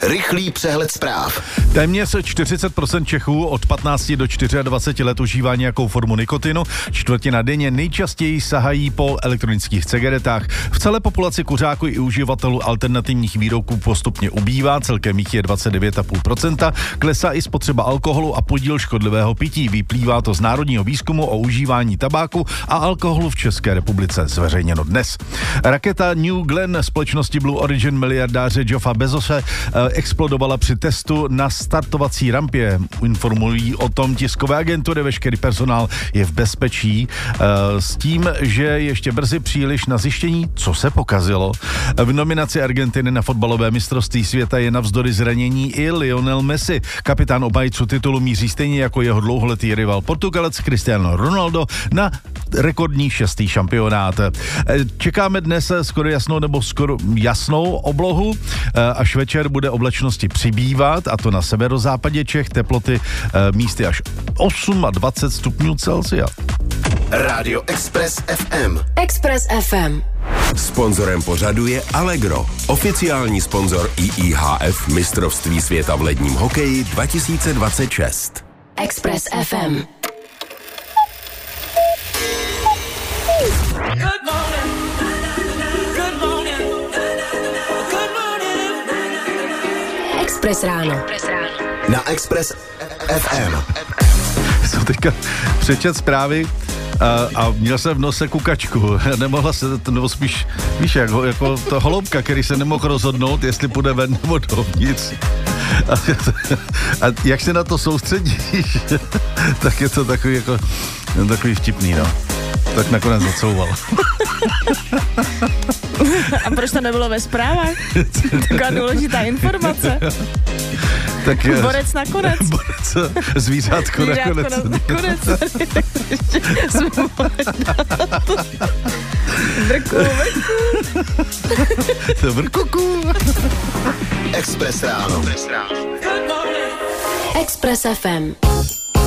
Rychlý přehled zpráv. Téměř 40% Čechů od 15 do 24 let užívá nějakou formu nikotinu. Čtvrtina denně nejčastěji sahají po elektronických cigaretách. V celé populaci kuřáků i uživatelů alternativních výrobků postupně ubývá, celkem jich je 29,5%. Klesá i spotřeba alkoholu a podíl škodlivého pití. Vyplývá to z národního výzkumu o užívání tabáku a alkoholu v České republice, zveřejněno dnes. Raketa New Glenn společnosti Blue Origin miliardáře Jeffa Bezose explodovala při testu na startovací rampě. Informují o tom tiskové agentury, veškerý personál je v bezpečí s tím, že ještě brzy příliš na zjištění, co se pokazilo. V nominaci Argentiny na fotbalové mistrovství světa je navzdory zranění i Lionel Messi. Kapitán obhájců titulu míří stejně jako jeho dlouholetý rival Portugalec Cristiano Ronaldo na rekordní 6. šampionát. Čekáme dnes skoro jasnou oblohu, až večer bude oblačnosti přibývat, a to na severozápadě Čech, teploty místy až 28 stupňů Celsia. Rádio Express FM. Express FM. Sponzorem pořadu je Allegro, oficiální sponzor IIHF mistrovství světa v ledním hokeji 2026. Express FM. Express ráno. Na Express FM. Jsem teďka přečet zprávy a měl jsem v nose kukačku. Nemohla se, nebo spíš, víš, jako to holoubka, který se nemohl rozhodnout, jestli půjde ven nebo dovnitř. A jak se na to soustředíš, tak je to takový vtipný, no. Tak nakonec zacouval. A proč to nebylo ve zprávách? Taková důležitá informace. Tak borec nakonec. Zvířátko nakonec. Vrkuku. Express ráno. Express FM.